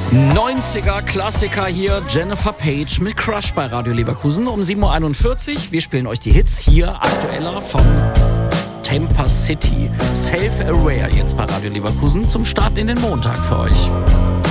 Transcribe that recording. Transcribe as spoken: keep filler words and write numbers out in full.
neunziger Klassiker hier, Jennifer Page mit Crush bei Radio Leverkusen um sieben Uhr einundvierzig. Wir spielen euch die Hits hier aktueller von Tampa City. Self-Aware jetzt bei Radio Leverkusen zum Start in den Montag für euch.